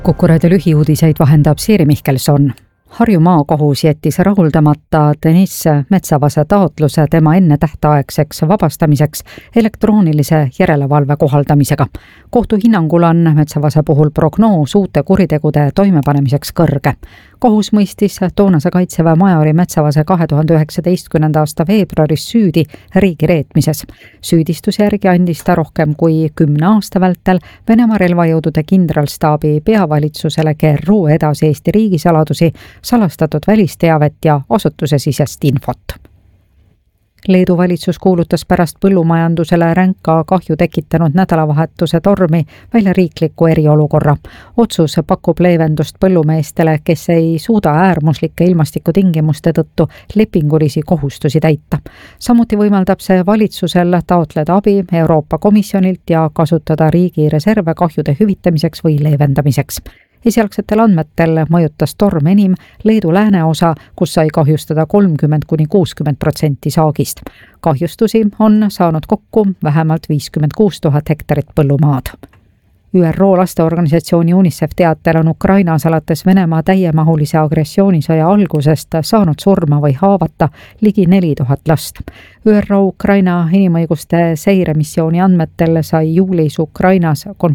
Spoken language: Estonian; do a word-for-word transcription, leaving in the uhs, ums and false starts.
Kuku raadio lühiuudiseid vahendab Siiri Mihkelson. Harju maakohus jättis rahuldamata Deniss Metsavase taotluse tema enne tähtaegseks vabastamiseks elektroonilise järelevalve kohaldamisega. Kohtu hinnangul on Metsavase puhul prognoos uute kuritegude toimepanemiseks kõrge. Kohus mõistis toonase kaitseväe majori Metsavase kahe tuhande üheksateistkümnenda aasta veebruaris süüdi riigi reetmises. Süüdistuse järgi andis ta rohkem kui kümne aasta vältel Venemaa relvajõudude kindralstaabi peavalitsusele G R U edasi Eesti riigisaladusi, salastatud välisteavet ja asutusesisest infot. Leedu valitsus kuulutas pärast põllumajandusele ränka kahju tekitanud nädalavahetuse tormi välja riikliku eriolukorra. Otsus pakub leevendust põllumeestele, kes ei suuda äärmuslike ilmastikutingimuste tõttu lepingulisi kohustusi täita. Samuti võimaldab see valitsusel taotleda abi Euroopa Komisjonilt ja kasutada riigi reserve kahjude hüvitamiseks või leevendamiseks. Esialgsetel andmetel mõjutas torm enim Leedu lääneosa, kus sai kahjustada kolmkümmend kuni kuuskümmend protsenti saagist. Kahjustusi on saanud kokku vähemalt viiskümmend kuus tuhat hektarit põllumaad. Ü R O lasteorganisatsiooni UNICEF teatel on Ukrainas alates Venemaa täiemahulise agressioonisõja algusest saanud surma või haavata ligi neli tuhat last. Ü R O Ukraina inimõiguste seiremissiooni andmetel sai juulis Ukrainas konflikti